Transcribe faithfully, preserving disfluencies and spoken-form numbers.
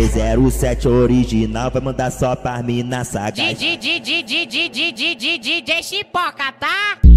zero sete original vai mandar só pra mina sagaz. DJ Chipoca, tá?